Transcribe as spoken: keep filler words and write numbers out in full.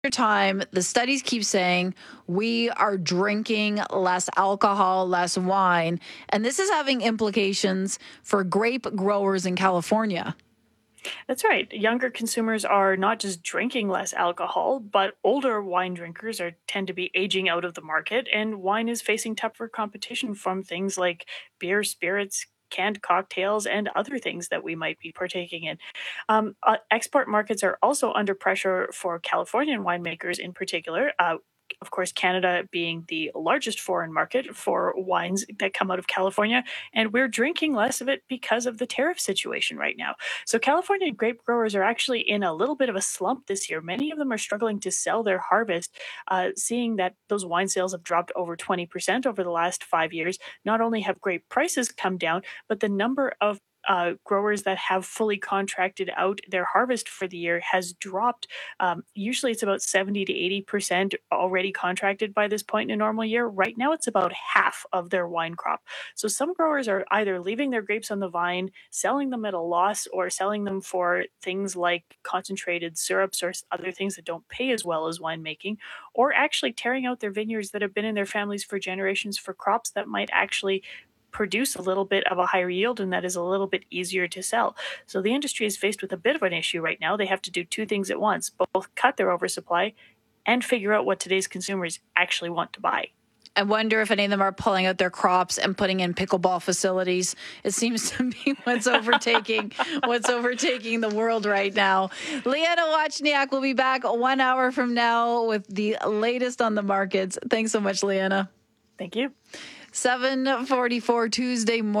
time, the studies keep saying we are drinking less alcohol, less wine, and this is having implications for grape growers in California. That's right. Younger consumers are not just drinking less alcohol, but older wine drinkers are tend to be aging out of the market, and wine is facing tougher competition from things like beer, spirits, canned cocktails, and other things that we might be partaking in. Um, uh, export markets are also under pressure for Californian winemakers in particular. Uh, of course, Canada being the largest foreign market for wines that come out of California, and we're drinking less of it because of the tariff situation right now. So California grape growers are actually in a little bit of a slump this year. Many of them are struggling to sell their harvest, uh, seeing that those wine sales have dropped over twenty percent over the last five years. Not only have grape prices come down, but the number of uh, growers that have fully contracted out their harvest for the year has dropped. Um, usually it's about seventy to eighty percent already contracted by this point in a normal year. Right now it's about half of their wine crop. So some growers are either leaving their grapes on the vine, selling them at a loss, or selling them for things like concentrated syrups or other things that don't pay as well as winemaking, or actually tearing out their vineyards that have been in their families for generations for crops that might actually produce a little bit of a higher yield and that is a little bit easier to sell. So the industry is faced with a bit of an issue right now. They have to do two things at once, both cut their oversupply and figure out what today's consumers actually want to buy. I wonder if any of them are pulling out their crops and putting in pickleball facilities. It seems to be what's overtaking what's overtaking the world right now. Leanna Wachniak will be back one hour from now with the latest on the markets. Thanks so much, Leanna. Thank you. seven forty-four Tuesday morning.